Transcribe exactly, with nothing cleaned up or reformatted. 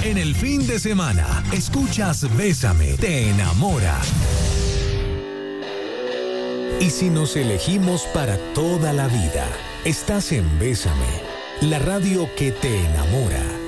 En el fin de semana, escuchas Bésame, te enamora. Y si nos elegimos para toda la vida, estás en Bésame, la radio que te enamora.